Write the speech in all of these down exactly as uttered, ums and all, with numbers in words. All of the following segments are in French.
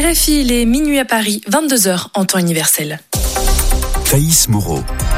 R F I, il est minuit à Paris, vingt-deux heures en temps universel. Thaïs Moreau.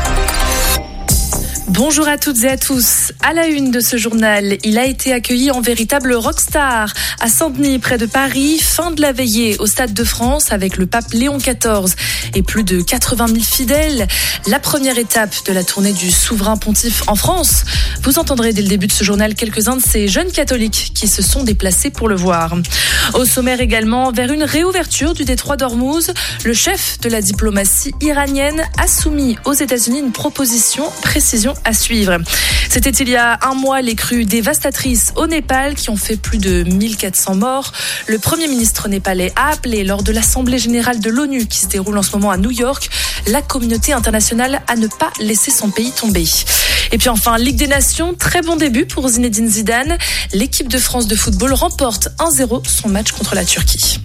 Bonjour à toutes et à tous. À la une de ce journal, il a été accueilli en véritable rockstar à Saint-Denis, près de Paris. Fin de la veillée au Stade de France avec le pape Léon quatorze et plus de quatre-vingt mille fidèles. La première étape de la tournée du souverain pontife en France. Vous entendrez dès le début de ce journal quelques-uns de ces jeunes catholiques qui se sont déplacés pour le voir. Au sommaire également, vers une réouverture du détroit d'Ormuz, le chef de la diplomatie iranienne a soumis aux États-Unis une proposition, précision à suivre. C'était il y a un mois les crues dévastatrices au Népal qui ont fait plus de mille quatre cents morts. Le Premier ministre népalais a appelé lors de l'Assemblée générale de l'ONU qui se déroule en ce moment à New York la communauté internationale à ne pas laisser son pays tomber. Et puis enfin, Ligue des Nations, très bon début pour Zinedine Zidane. L'équipe de France de football remporte un zéro son match contre la Turquie.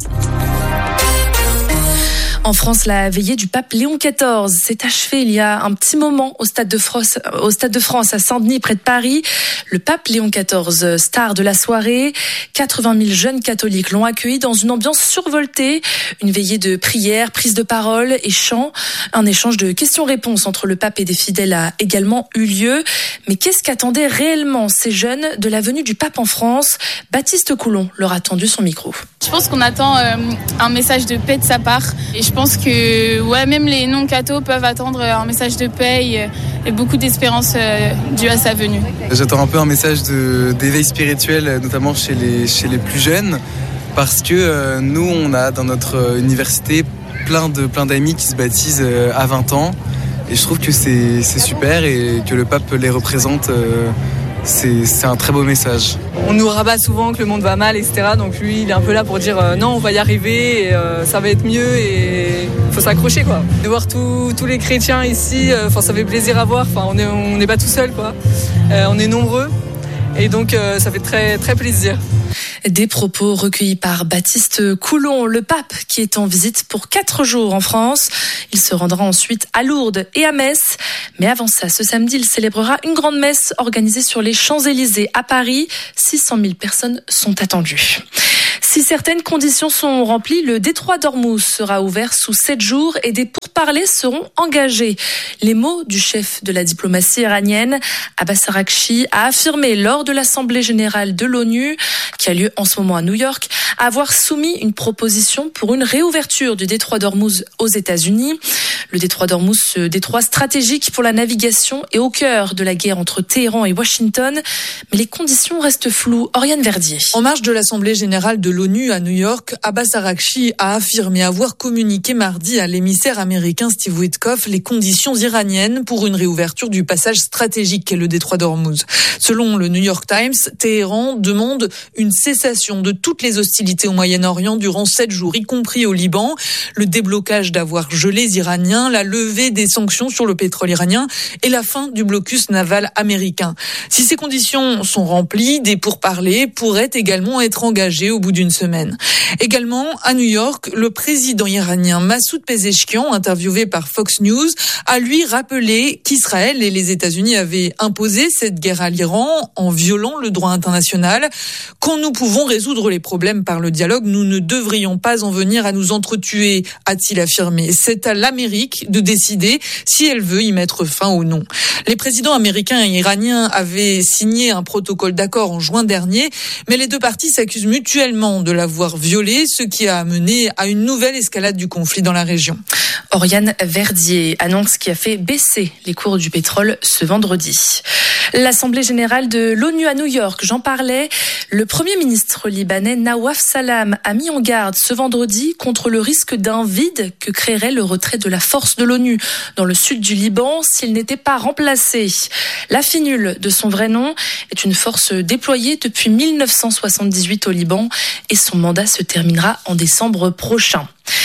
En France, la veillée du pape Léon quatorze s'est achevée il y a un petit moment au Stade de France, au Stade de France à Saint-Denis, près de Paris. Le pape Léon quatorze, star de la soirée, quatre-vingt mille jeunes catholiques l'ont accueilli dans une ambiance survoltée. Une veillée de prières, prise de parole et chants. Un échange de questions-réponses entre le pape et des fidèles a également eu lieu. Mais qu'est-ce qu'attendaient réellement ces jeunes de la venue du pape en France ? Baptiste Coulon leur a tendu son micro. Je pense qu'on attend euh, un message de paix de sa part. Et je pense que ouais, même les non-cathos peuvent attendre un message de paix et, et beaucoup d'espérance euh, due à sa venue. J'attends un peu un message de, d'éveil spirituel, notamment chez les, chez les plus jeunes, parce que euh, nous, on a dans notre université plein, de, plein d'amis qui se baptisent euh, à vingt ans. Et je trouve que c'est, c'est super et que le pape les représente. Euh, C'est, c'est un très beau message. On nous rabat souvent que le monde va mal, et cetera. Donc lui, il est un peu là pour dire euh, non, on va y arriver, et, euh, ça va être mieux et il faut s'accrocher, quoi. De voir tous, tous les chrétiens ici, euh, ça fait plaisir à voir. Enfin, on n'est on n'est pas tout seul, quoi. Euh, on est nombreux et donc euh, ça fait très, très plaisir. Des propos recueillis par Baptiste Coulon, le pape qui est en visite pour quatre jours en France. Il se rendra ensuite à Lourdes et à Metz. Mais avant ça, ce samedi, il célébrera une grande messe organisée sur les Champs-Élysées à Paris. six cent mille personnes sont attendues. Si certaines conditions sont remplies, le détroit d'Ormuz sera ouvert sous sept jours et des pourparlers seront engagés. Les mots du chef de la diplomatie iranienne, Abbas Araghchi, a affirmé lors de l'Assemblée générale de l'ONU, qui a lieu en ce moment à New York, avoir soumis une proposition pour une réouverture du détroit d'Ormuz aux États-Unis. Le détroit d'Ormuz, ce détroit stratégique pour la navigation, est au cœur de la guerre entre Téhéran et Washington, mais les conditions restent floues. Oriane Verdier. En marge de l'Assemblée générale de l'ONU à New York, Abbas Araghchi a affirmé avoir communiqué mardi à l'émissaire américain Steve Witkoff les conditions iraniennes pour une réouverture du passage stratégique qu'est le détroit d'Ormuz. Selon le New York Times, Téhéran demande une cessation de toutes les hostilités au Moyen-Orient durant sept jours, y compris au Liban, le déblocage d'avoirs gelés iraniens, la levée des sanctions sur le pétrole iranien et la fin du blocus naval américain. Si ces conditions sont remplies, des pourparlers pourraient également être engagés au bout d'une semaine. Également, à New York, le président iranien Massoud Pezeshkian, interviewé par Fox News, a lui rappelé qu'Israël et les États-Unis avaient imposé cette guerre à l'Iran en violant le droit international. Quand nous pouvons résoudre les problèmes par le dialogue, nous ne devrions pas en venir à nous entretuer, a-t-il affirmé. C'est à l'Amérique de décider si elle veut y mettre fin ou non. Les présidents américains et iraniens avaient signé un protocole d'accord en juin dernier, mais les deux parties s'accusent mutuellement de l'avoir violé, ce qui a mené à une nouvelle escalade du conflit dans la région. Oriane Verdier, annonce qui a fait baisser les cours du pétrole ce vendredi. L'Assemblée générale de l'ONU à New York, j'en parlais. Le Premier ministre libanais Nawaf Salam a mis en garde ce vendredi contre le risque d'un vide que créerait le retrait de la force de l'ONU dans le sud du Liban s'il n'était pas remplacé. La FINUL, de son vrai nom, est une force déployée depuis mille neuf cent soixante-dix-huit au Liban et son mandat se terminera en décembre prochain.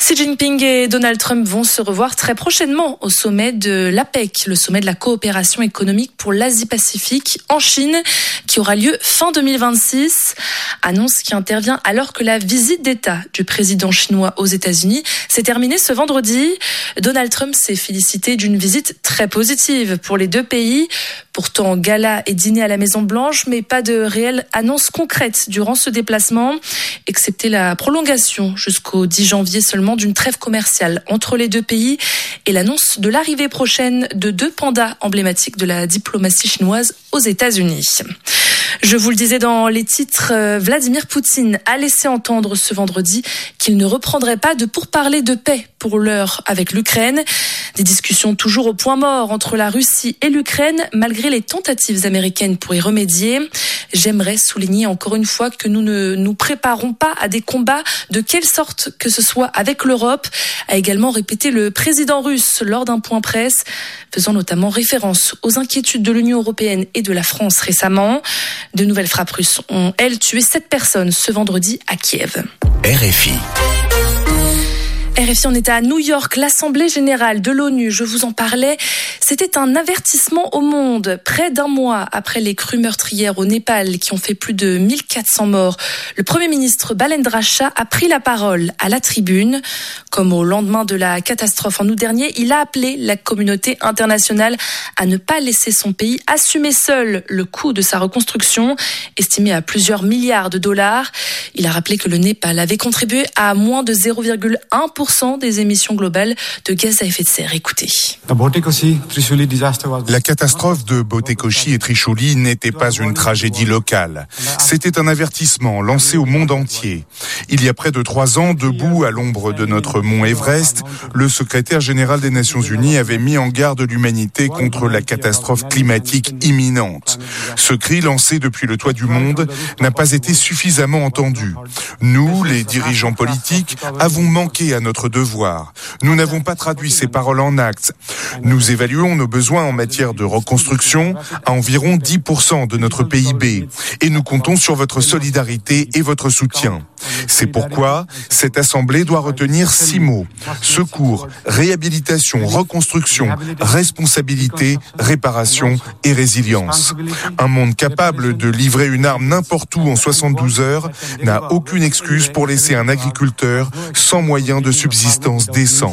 Xi Jinping et Donald Trump vont se revoir très prochainement au sommet de l'A P E C, le sommet de la coopération économique pour l'Asie-Pacifique en Chine, qui aura lieu fin deux mille vingt-six. Annonce qui intervient alors que la visite d'État du président chinois aux États-Unis s'est terminée ce vendredi. Donald Trump s'est félicité d'une visite très positive pour les deux pays. Pourtant, gala et dîner à la Maison-Blanche, mais pas de réelle annonce concrète durant ce déplacement, excepté la prolongation jusqu'au dix janvier seulement d'une trêve commerciale entre les deux pays et l'annonce de l'arrivée prochaine de deux pandas emblématiques de la diplomatie chinoise aux États-Unis. Je vous le disais dans les titres, Vladimir Poutine a laissé entendre ce vendredi qu'il ne reprendrait pas de pourparlers de paix pour l'heure avec l'Ukraine. Des discussions toujours au point mort entre la Russie et l'Ukraine, malgré les tentatives américaines pour y remédier. J'aimerais souligner encore une fois que nous ne nous préparons pas à des combats de quelle sorte que ce soit avec l'Europe, a également répété le président russe lors d'un point presse, faisant notamment référence aux inquiétudes de l'Union européenne et de la France récemment. De nouvelles frappes russes ont, elles, tué sept personnes ce vendredi à Kiev. R F I. R F I, on était à New York, l'Assemblée générale de l'ONU, je vous en parlais. C'était un avertissement au monde. Près d'un mois après les crues meurtrières au Népal qui ont fait plus de mille quatre cents morts, le Premier ministre Balendra Shah a pris la parole à la tribune. Comme au lendemain de la catastrophe en août dernier, il a appelé la communauté internationale à ne pas laisser son pays assumer seul le coût de sa reconstruction, estimé à plusieurs milliards de dollars. Il a rappelé que le Népal avait contribué à moins de zéro virgule un pour cent des émissions globales de gaz à effet de serre. Écoutez. La catastrophe de Botekoshi et Trishuli n'était pas une tragédie locale. C'était un avertissement lancé au monde entier. Il y a près de trois ans, debout à l'ombre de notre mont Everest, le secrétaire général des Nations Unies avait mis en garde l'humanité contre la catastrophe climatique imminente. Ce cri lancé depuis le toit du monde n'a pas été suffisamment entendu. Nous, les dirigeants politiques, avons manqué à notre devoir. Nous n'avons pas traduit ces paroles en actes. Nous évaluons nos besoins en matière de reconstruction à environ dix pour cent de notre P I B et nous comptons sur votre solidarité et votre soutien. C'est pourquoi cette assemblée doit retenir six mots: secours, réhabilitation, reconstruction, responsabilité, réparation et résilience. Un monde capable de livrer une arme n'importe où en soixante-douze heures n'a aucune excuse pour laisser un agriculteur sans moyen de subsistance décent.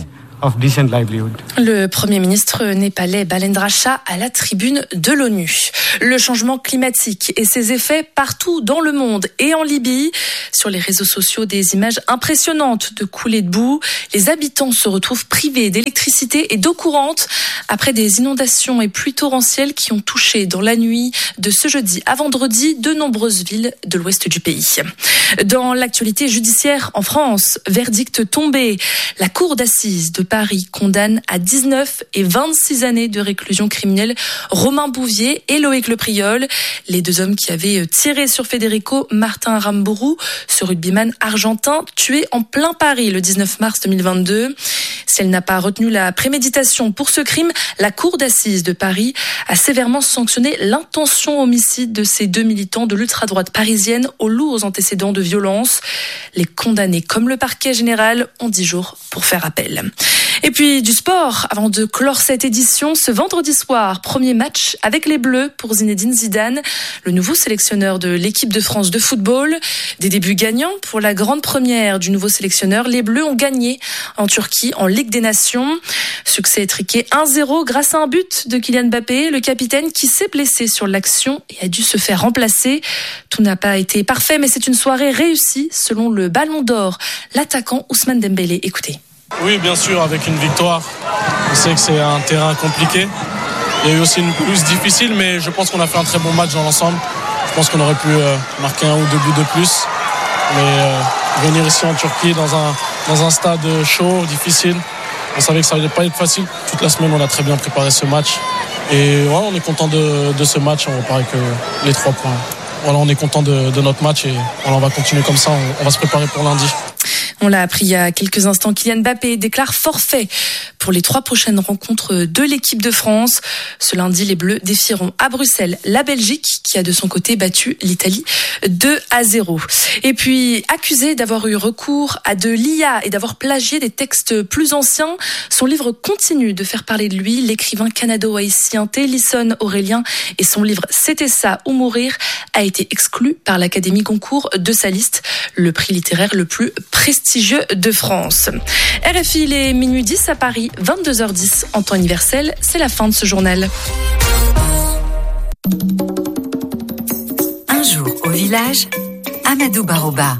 Le Premier ministre népalais Balendra Shah à la tribune de l'ONU. Le changement climatique et ses effets partout dans le monde et en Libye. Sur les réseaux sociaux, des images impressionnantes de coulées de boue. Les habitants se retrouvent privés d'électricité et d'eau courante après des inondations et pluies torrentielles qui ont touché dans la nuit de ce jeudi à vendredi de nombreuses villes de l'ouest du pays. Dans l'actualité judiciaire en France, verdict tombé. La cour d'assises de Paris condamne à dix-neuf et vingt-six années de réclusion criminelle Romain Bouvier et Loïc Lepriol, les deux hommes qui avaient tiré sur Federico Martin Aramburu, ce rugbyman argentin tué en plein Paris le dix-neuf mars deux mille vingt-deux. Si elle n'a pas retenu la préméditation pour ce crime, la cour d'assises de Paris a sévèrement sanctionné l'intention homicide de ces deux militants de l'ultra-droite parisienne aux lourds antécédents de violence. Les condamnés, comme le parquet général, ont dix jours pour faire appel. Et puis du sport, avant de clore cette édition, ce vendredi soir, premier match avec les Bleus pour Zinedine Zidane, le nouveau sélectionneur de l'équipe de France de football. Des débuts gagnants pour la grande première du nouveau sélectionneur. Les Bleus ont gagné en Turquie en Ligue des Nations. Succès étriqué un zéro grâce à un but de Kylian Mbappé, le capitaine qui s'est blessé sur l'action et a dû se faire remplacer. Tout n'a pas été parfait, mais c'est une soirée réussie selon le Ballon d'Or, l'attaquant Ousmane Dembélé. Écoutez. Oui, bien sûr, avec une victoire. On sait que c'est un terrain compliqué. Il y a eu aussi une pelouse difficile, mais je pense qu'on a fait un très bon match dans l'ensemble. Je pense qu'on aurait pu euh, marquer un ou deux buts de plus. Mais euh, venir ici en Turquie, dans un, dans un stade chaud, difficile, on savait que ça n'allait pas être facile. Toute la semaine, on a très bien préparé ce match. Et voilà, on est content de, de ce match. On repart avec euh, les trois points. Voilà, on est content de, de notre match et voilà, on va continuer comme ça. On, on va se préparer pour lundi. On l'a appris il y a quelques instants, Kylian Mbappé déclare forfait pour les trois prochaines rencontres de l'équipe de France. Ce lundi, les Bleus défieront à Bruxelles la Belgique, qui a de son côté battu l'Italie deux à zéro. Et puis, accusé d'avoir eu recours à de l'I A et d'avoir plagié des textes plus anciens, son livre continue de faire parler de lui. L'écrivain canado-haïtien Télisson Aurélien et son livre « C'était ça ou mourir » a été exclu par l'Académie Goncourt de sa liste, le prix littéraire le plus prestigieux de France. R F I, il est minuit dix à Paris, vingt-deux heures dix en temps universel. C'est la fin de ce journal. Un jour au village, Amadou Baroba.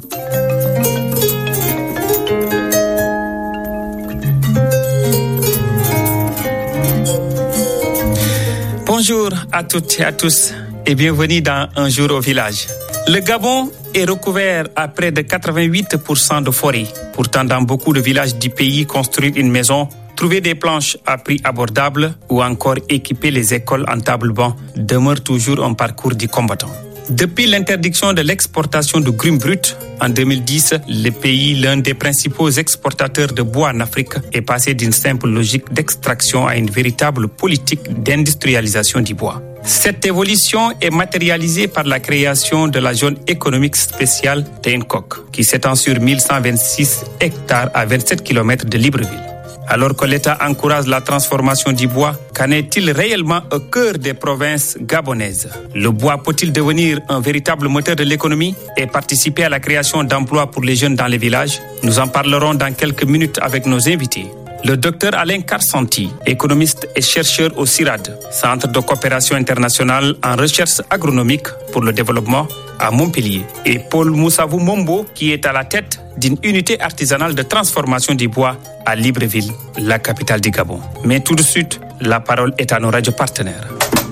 Bonjour à toutes et à tous et bienvenue dans Un jour au village. Le Gabon est recouvert à près de quatre-vingt-huit pour cent de forêt. Pourtant, dans beaucoup de villages du pays, construire une maison, trouver des planches à prix abordable ou encore équiper les écoles en table-banc demeure toujours un parcours du combattant. Depuis l'interdiction de l'exportation de grumes brutes en deux mille dix, le pays, l'un des principaux exportateurs de bois en Afrique, est passé d'une simple logique d'extraction à une véritable politique d'industrialisation du bois. Cette évolution est matérialisée par la création de la zone économique spéciale d'Incock, qui s'étend sur mille cent vingt-six hectares à vingt-sept kilomètres de Libreville. Alors que l'État encourage la transformation du bois, qu'en est-il réellement au cœur des provinces gabonaises? Le bois peut-il devenir un véritable moteur de l'économie et participer à la création d'emplois pour les jeunes dans les villages? Nous en parlerons dans quelques minutes avec nos invités. Le docteur Alain Karsanti, économiste et chercheur au CIRAD, Centre de coopération internationale en recherche agronomique pour le développement à Montpellier, et Paul Moussavou Mombo, qui est à la tête d'une unité artisanale de transformation du bois à Libreville, la capitale du Gabon. Mais tout de suite, la parole est à nos radios partenaires.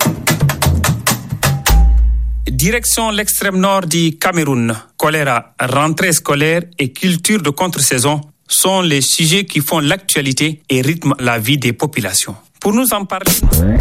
Direction l'extrême nord du Cameroun, choléra, rentrée scolaire et culture de contre-saison sont les sujets qui font l'actualité et rythment la vie des populations. Pour nous en parler,